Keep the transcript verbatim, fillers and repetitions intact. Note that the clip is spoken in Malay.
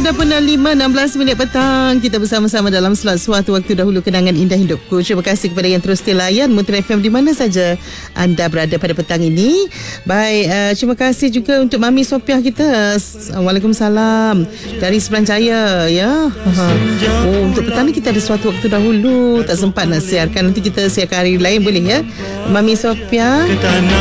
dah pukul lima enam belas minit petang. Kita bersama-sama dalam slot Suatu Waktu Dahulu Kenangan Indah Hidupku. Terima kasih kepada yang terus layan Muntah F M di mana saja anda berada pada petang ini. Baik, uh, terima kasih juga untuk Mami Sopiah kita. Waalaikumsalam dari Sebelanjaya ya. Oh, untuk petang ni kita ada Suatu Waktu Dahulu. Tak sempat nak siarkan. Nanti kita siarkan hari lain boleh ya. Mami Sopiah.